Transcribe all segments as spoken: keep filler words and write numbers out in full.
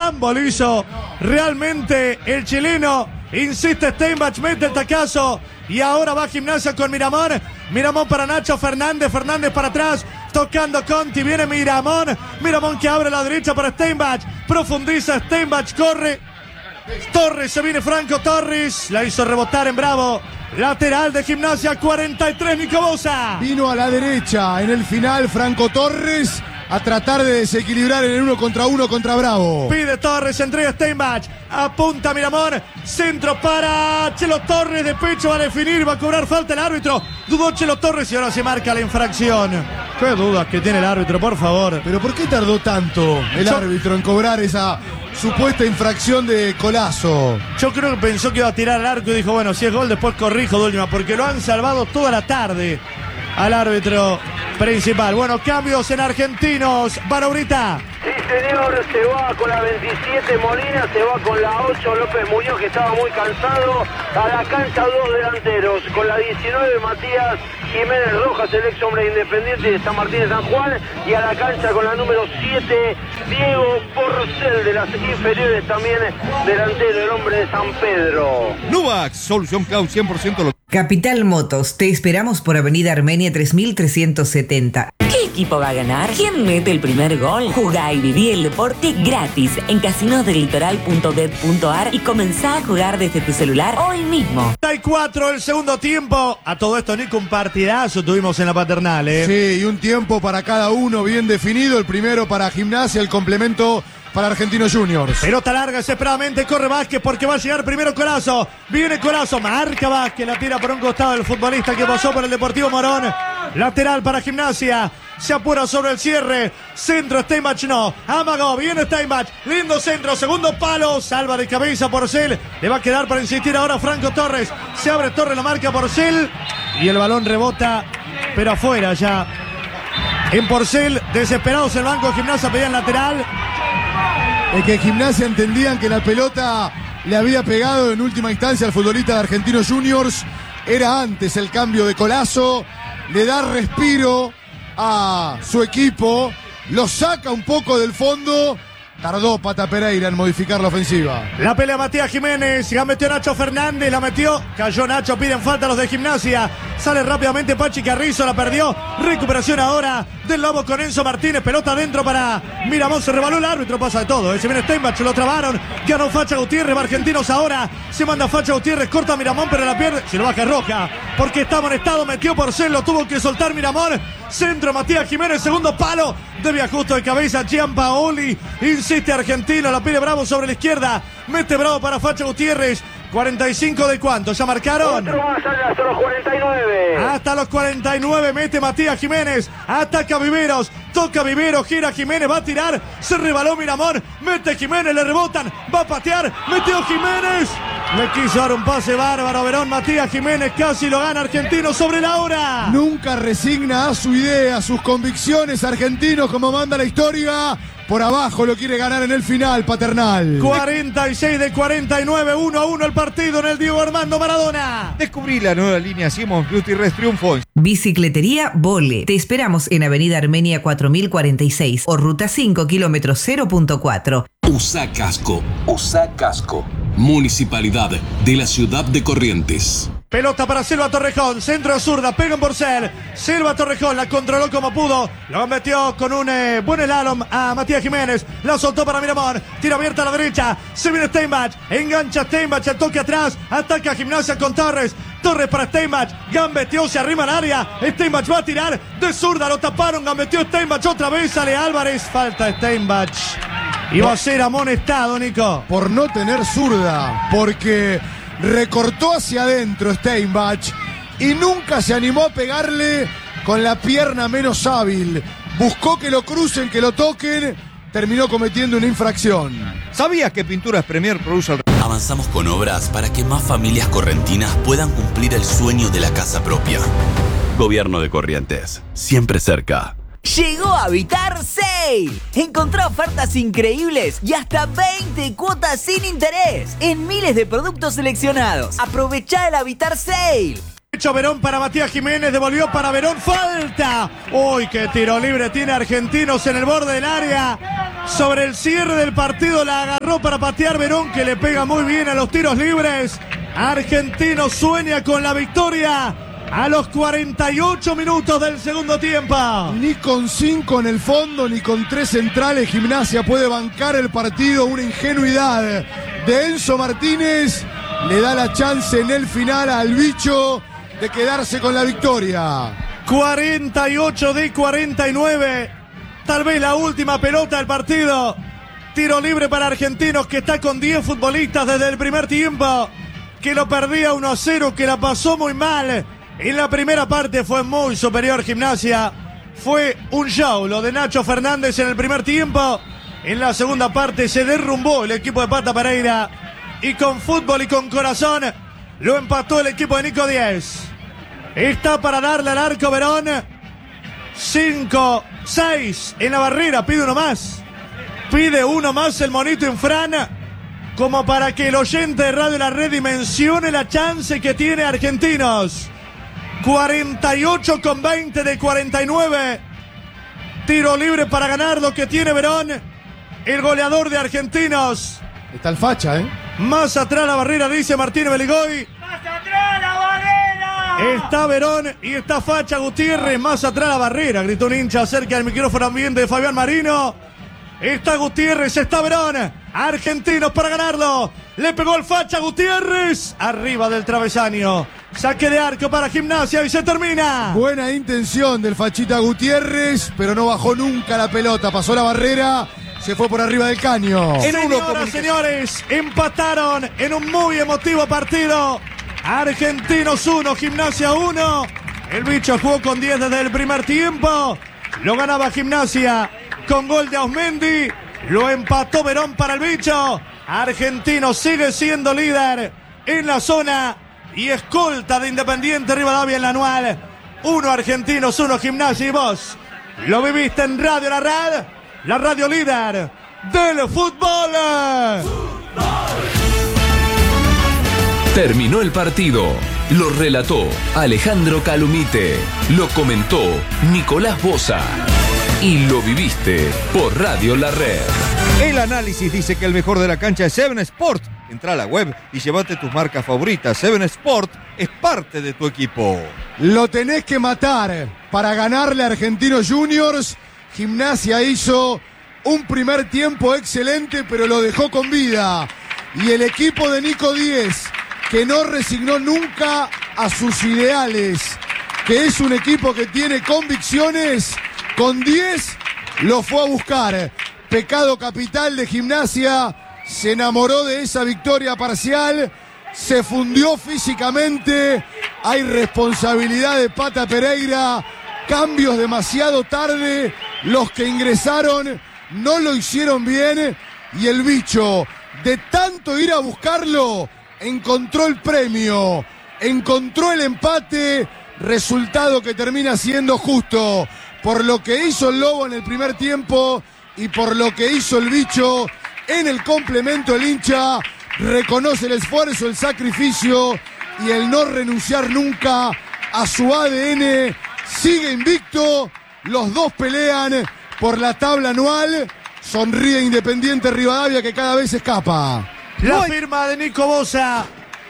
Rambo lo hizo realmente el chileno. Insiste Steinbach, mete el tacazo. Y ahora va Gimnasia con Miramón. Miramón para Nacho Fernández. Fernández para atrás. Tocando Conti. Viene Miramón. Miramón que abre la derecha para Steinbach. Profundiza Steinbach. Corre. Torres. Se viene Franco Torres. La hizo rebotar en Bravo. Lateral de Gimnasia. cuarenta y tres. Nico Bosa. Vino a la derecha. En el final Franco Torres a tratar de desequilibrar en el uno contra uno contra Bravo. Pide Torres, entrega Steinbach, apunta Miramón, centro para Chelo Torres, de pecho va a definir, va a cobrar falta el árbitro. Dudó Chelo Torres y ahora se marca la infracción. Qué dudas que tiene el árbitro, por favor. Pero ¿por qué tardó tanto el Yo... árbitro en cobrar esa supuesta infracción de Colazo? Yo creo que pensó que iba a tirar al arco y dijo, bueno, si es gol después corrijo de última, porque lo han salvado toda la tarde al árbitro principal. Bueno, cambios en Argentinos. Baraurita. Sí, señor, se va con la veintisiete Molina, se va con la ocho López Muñoz, que estaba muy cansado. A la cancha dos delanteros, con la diecinueve Matías Jiménez Rojas, el ex hombre independiente de San Martín de San Juan. Y a la cancha con la número siete, Diego Porcel, de las inferiores, también delantero, el hombre de San Pedro. Nuvax, solución cloud cien por ciento. Lo... Capital Motos, te esperamos por Avenida Armenia tres mil trescientos setenta. ¿Qué equipo va a ganar? ¿Quién mete el primer gol? Jugá y viví el deporte gratis en casinos del litoral punto bet punto ar y comenzá a jugar desde tu celular hoy mismo. treinta y cuatro el segundo tiempo. A todo esto, Nico, un partidazo tuvimos en la Paternal, ¿eh? Sí, y un tiempo para cada uno bien definido. El primero para Gimnasia, el complemento para Argentinos Juniors. Pelota larga desesperadamente, corre Vázquez porque va a llegar primero Colazo. Viene Colazo, marca Vázquez, la tira por un costado el futbolista que pasó por el Deportivo Morón. Lateral para Gimnasia. Se apura sobre el cierre. Centro Steinbach no. Amagó. Viene Steinbach. Lindo centro. Segundo palo. Salva de cabeza Porcel. Le va a quedar para insistir ahora Franco Torres. Se abre Torres, la marca Porcel. Y el balón rebota. Pero afuera ya. En Porcel. Desesperados el banco de Gimnasia. Pedían lateral. Es que Gimnasia entendían que la pelota le había pegado en última instancia al futbolista de Argentinos Juniors. Era antes el cambio de Colazo. Le da respiro a su equipo, lo saca un poco del fondo. Tardó Pata Pereira en modificar la ofensiva. La pelea Matías Jiménez, la metió Nacho Fernández, la metió, cayó Nacho, piden falta los de Gimnasia. Sale rápidamente Pachi Carrizo, la perdió. Recuperación ahora del Lobo con Enzo Martínez, pelota adentro para Miramón, se rebaló el árbitro, pasa de todo. Se viene Steinbach, lo trabaron, ganó Facha Gutiérrez, va Argentinos ahora. Se manda Facha Gutiérrez, corta Miramón, pero la pierde, se lo baja roja, porque está amonestado, metió Porcel, lo tuvo que soltar Miramón. Centro Matías Jiménez, segundo palo, debía justo de cabeza Gianpaoli. Insiste Argentino, la pide Bravo sobre la izquierda. Mete Bravo para Facha Gutiérrez. cuarenta y cinco de cuánto, ¿ya marcaron? Otro más hasta los cuarenta y nueve. Hasta los cuarenta y nueve mete Matías Jiménez. Ataca Viveros. Toca Viveros, gira Jiménez, va a tirar. Se rebaló Miramón. Mete Jiménez, le rebotan. Va a patear. Metió Jiménez. Le quiso dar un pase bárbaro Verón. Matías Jiménez casi lo gana Argentino sobre la hora. Nunca resigna a su idea, a sus convicciones. Argentinos, como manda la historia. Por abajo lo quiere ganar en el final, Paternal. cuarenta y seis de cuarenta y nueve, uno a uno el partido en el Diego Armando Maradona. Descubrí la nueva línea Simons Beauty Rest Triunfo. Bicicletería Vole. Te esperamos en Avenida Armenia cuatro mil cuarenta y seis o Ruta cinco, kilómetro cero punto cuatro. Usa casco. Usa casco. Municipalidad de la Ciudad de Corrientes. Pelota para Silva Torrejón, centro de zurda, pega en Porcel. Silva Torrejón la controló como pudo, lo metió con un eh, buen slalom a Matías Jiménez, la soltó para Miramón, tira abierta a la derecha, se viene Steinbach, engancha Steinbach, el toque atrás, ataca Gimnasia con Torres. Torres para Steinbach, gambeteó, se arrima al área, Steinbach va a tirar, de zurda lo taparon, gambeteó Steinbach otra vez, sale Álvarez, falta Steinbach. Y va a ser amonestado, Nico. Por no tener zurda, porque recortó hacia adentro Steinbach y nunca se animó a pegarle con la pierna menos hábil. Buscó que lo crucen, que lo toquen, terminó cometiendo una infracción. ¿Sabías que Pinturas Premier produce el... Avanzamos con obras para que más familias correntinas puedan cumplir el sueño de la casa propia. Gobierno de Corrientes, siempre cerca. Llegó Habitar Sale. Encontrá ofertas increíbles y hasta veinte cuotas sin interés en miles de productos seleccionados. Aprovechá el Habitar Sale. Hecho Verón para Matías Jiménez, devolvió para Verón, falta. Uy, qué tiro libre tiene Argentinos en el borde del área. Sobre el cierre del partido la agarró para patear Verón, que le pega muy bien a los tiros libres. Argentinos sueña con la victoria a los cuarenta y ocho minutos del segundo tiempo. Ni con cinco en el fondo, ni con tres centrales, Gimnasia puede bancar el partido. Una ingenuidad de Enzo Martínez le da la chance en el final al bicho de quedarse con la victoria. cuarenta y ocho de cuarenta y nueve. Tal vez la última pelota del partido. Tiro libre para Argentinos, que está con diez futbolistas desde el primer tiempo, que lo perdía uno a cero, que la pasó muy mal. En la primera parte fue muy superior Gimnasia. Fue un show lo de Nacho Fernández en el primer tiempo. En la segunda parte se derrumbó el equipo de Pata Pereira. Y con fútbol y con corazón lo empató el equipo de Nico Díez. Está para darle al arco Verón. cinco, seis en la barrera. Pide uno más. Pide uno más el monito Infran, como para que el oyente de Radio La Red dimensione la chance que tiene Argentinos. cuarenta y ocho con veinte de cuarenta y nueve. Tiro libre para ganar lo que tiene Verón. El goleador de Argentinos. Está el facha, ¿eh? Más atrás la barrera, dice Martínez Beligoy. ¡Más atrás la barrera! Está Verón y está Facha Gutiérrez. Más atrás la barrera, gritó un hincha cerca del micrófono ambiente de Fabián Marino. Está Gutiérrez, está Verón. Argentinos para ganarlo. Le pegó el Facha Gutiérrez. Arriba del travesaño. Saque de arco para Gimnasia y se termina. Buena intención del Fachita Gutiérrez, pero no bajó nunca la pelota. Pasó la barrera, se fue por arriba del caño. En Señoras, señores, empataron en un muy emotivo partido. Argentinos uno, Gimnasia uno. El bicho jugó con diez desde el primer tiempo. Lo ganaba Gimnasia con gol de Ausmendi. Lo empató Verón para el bicho. Argentinos sigue siendo líder en la zona y escolta de Independiente Rivadavia en la anual. Uno Argentinos, uno Gimnasia, y vos lo viviste en Radio La Red, la radio líder del fútbol. Terminó el partido. Lo relató Alejandro Calumite. Lo comentó Nicolás Boza. Y lo viviste por Radio La Red. El análisis dice que el mejor de la cancha es Seven Sport. Entra a la web y llévate tus marcas favoritas. Seven Sport es parte de tu equipo. Lo tenés que matar para ganarle a Argentinos Juniors. Gimnasia hizo un primer tiempo excelente, pero lo dejó con vida. Y el equipo de Nico Díez, que no resignó nunca a sus ideales, que es un equipo que tiene convicciones, con diez lo fue a buscar. Pecado capital de Gimnasia, se enamoró de esa victoria parcial, se fundió físicamente, hay responsabilidad de Pata Pereira, cambios demasiado tarde, los que ingresaron no lo hicieron bien y el bicho, de tanto ir a buscarlo, encontró el premio, encontró el empate, resultado que termina siendo justo por lo que hizo el Lobo en el primer tiempo y por lo que hizo el bicho en el complemento. El hincha reconoce el esfuerzo, el sacrificio y el no renunciar nunca a su A D N. Sigue invicto, los dos pelean por la tabla anual. Sonríe Independiente Rivadavia, que cada vez escapa. La firma de Nico Boza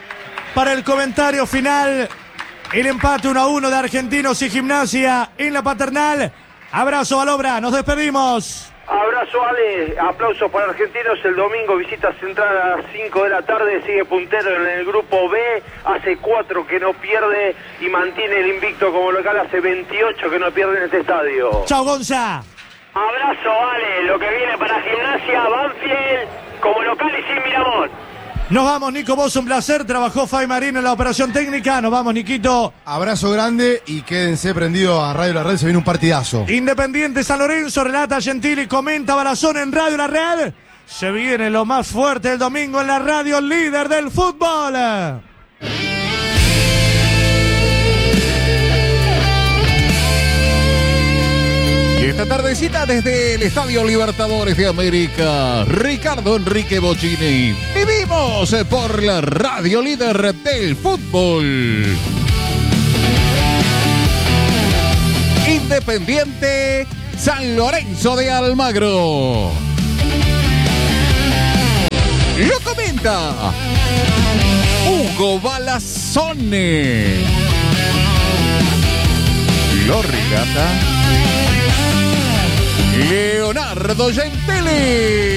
para el comentario final. El empate uno a uno de Argentinos y Gimnasia en la Paternal. Abrazo, Alobra, nos despedimos. Abrazo, Ale. Aplausos para Argentinos. El domingo visita Central a las cinco de la tarde. Sigue puntero en el grupo B. Hace cuatro que no pierde y mantiene el invicto como local. Hace veintiocho que no pierde en este estadio. Chao, Gonza. Abrazo, Ale. Lo que viene para Gimnasia, Banfield como local y sin Miramón. Nos vamos, Nico Boza, un placer. Trabajó Fay Marino en la operación técnica. Nos vamos, Niquito. Abrazo grande y quédense prendidos a Radio La Red, se viene un partidazo. Independiente San Lorenzo, relata Gentili, comenta Balazón en Radio La Red. Se viene lo más fuerte el domingo en la radio líder del fútbol. Y esta tardecita desde el Estadio Libertadores de América, Ricardo Enrique Bocchini. Vivimos por la radio líder del fútbol. Independiente San Lorenzo de Almagro. Lo comenta Hugo Balazzone. Lo regata Leonardo Gentili.